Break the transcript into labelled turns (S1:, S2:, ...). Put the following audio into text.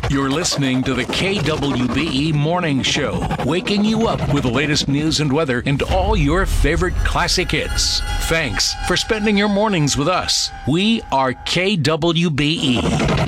S1: You're listening to the KWBE Morning Show, waking you up with the latest news and weather and all your favorite classic hits. Thanks for spending your mornings with us. We are KWBE.